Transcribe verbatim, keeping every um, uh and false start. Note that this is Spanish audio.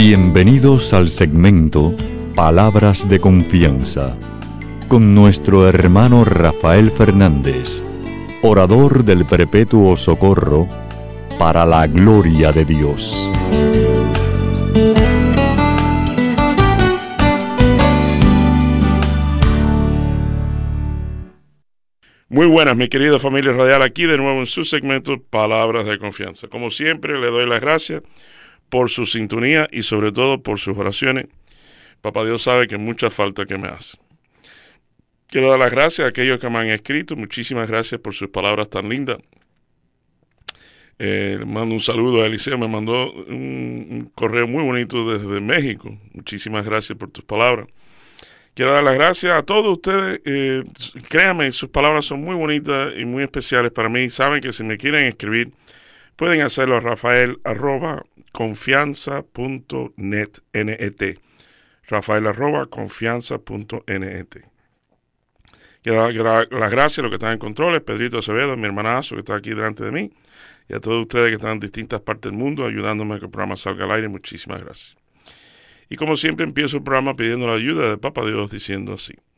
Bienvenidos al segmento Palabras de Confianza, con nuestro hermano Rafael Fernández, orador del Perpetuo Socorro, para la gloria de Dios. Muy buenas, mi querida familia radial, aquí de nuevo en su segmento Palabras de Confianza. Como siempre, le doy las gracias por su sintonía y sobre todo por sus oraciones. Papá Dios sabe que mucha falta que me hace. Quiero dar las gracias a aquellos que me han escrito. Muchísimas gracias por sus palabras tan lindas. Eh, le mando un saludo a Eliseo, me mandó un, un correo muy bonito desde México. Muchísimas gracias por tus palabras. Quiero dar las gracias a todos ustedes. Eh, créanme, sus palabras son muy bonitas y muy especiales para mí. Saben que si me quieren escribir, pueden hacerlo a rafael arroba confianza punto net, N E T. Rafael arroba confianza punto net. Quiero dar las gracias a los que están en controles, Pedrito Acevedo, mi hermanazo que está aquí delante de mí, y a todos ustedes que están en distintas partes del mundo ayudándome a que el programa salga al aire. Muchísimas gracias. Y como siempre empiezo el programa pidiendo la ayuda de Papá Dios diciendo así: